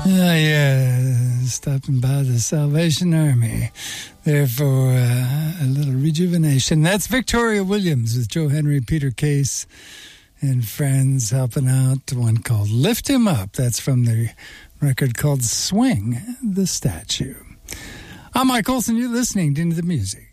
Stopping by the Salvation Army there for a little rejuvenation. That's Victoria Williams with Joe Henry, Peter Case, and friends helping out. One called Lift Him Up. That's from the record called Swing the Statue. I'm Mike Olson. You're listening to the music.